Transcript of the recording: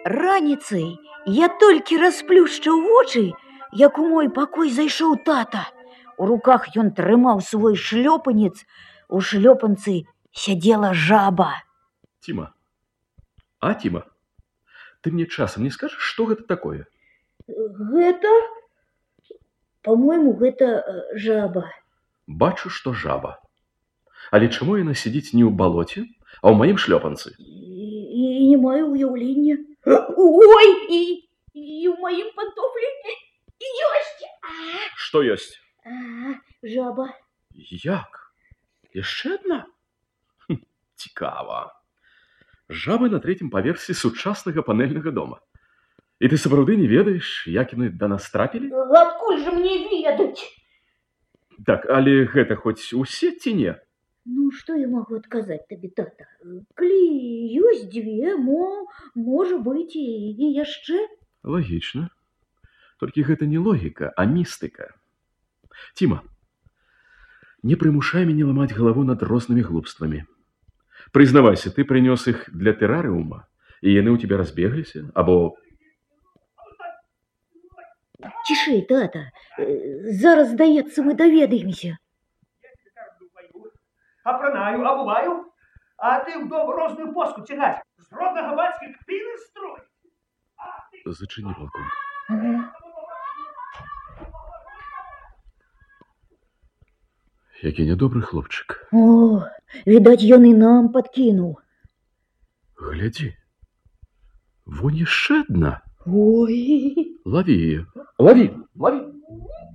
Раніцай я толькі расплюшчыў вочы, як у мой пакой зайшоў тата. У руках ён трымаў свой шлёпанец, у шлёпанцы сядзела жаба. Тима, Тима, ты мне часам не скажешь, что это такое? Гэта? По-моему, гэта жаба. Бачу, что жаба. Але чаму яна сидіць не ў балоце, а ў маім шлёпанцы? І не маю уяўлення. Ой, і ў маім пантофлі ёсць. Што ёсць? Жаба. Як? Яшчэ адна? Цікава. Жабы на 3-м паверсе сучаснага панельнага дома. І ты сапраўды не ведаеш, як яны да нас трапілі? Адкуль жа мне ведаць? Так, але гэта хоць усе ці не? Ну, што я магу адказаць табе, тата? Калі ёсць дзве, можа быць і яшчэ. Лагічна. Толькі гэта не логіка, а містыка. Тима, не прымушай мяне ламаць галаву над рознымі глупствамі. Прызнавайся, ты прынёс іх для тэрарыума, і яны ў тебе разбегліся, або... Цішэй, тата. Зараз, здаецца, мы даведаемся. Апранаю, обуваю, а ты в дом розную поску тягать. С родного батьки кпины строить. Зачини балкон. Які нядобры хлопчык. О, відаць, ён і нам падкінуў. Глядзі. Вон яшчэ адна. Ой. Лови ее. Лови.